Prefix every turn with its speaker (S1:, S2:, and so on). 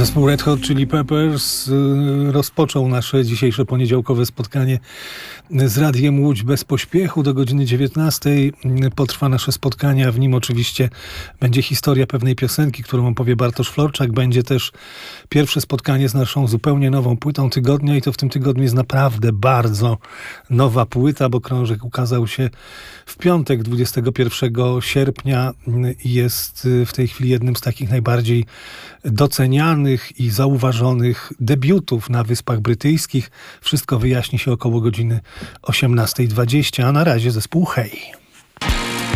S1: Zespół Red Hot Chili Peppers rozpoczął nasze dzisiejsze poniedziałkowe spotkanie z Radiem Łódź bez pośpiechu. Do godziny 19 potrwa nasze spotkanie, a w nim oczywiście będzie historia pewnej piosenki, którą opowie Bartosz Florczak. Będzie też pierwsze spotkanie z naszą zupełnie nową płytą tygodnia i to w tym tygodniu jest naprawdę bardzo nowa płyta, bo krążek ukazał się w piątek 21 sierpnia i jest w tej chwili jednym z takich najbardziej docenianych i zauważonych debiutów na Wyspach Brytyjskich. Wszystko wyjaśni się około godziny 18:20, a na razie zespół Hej.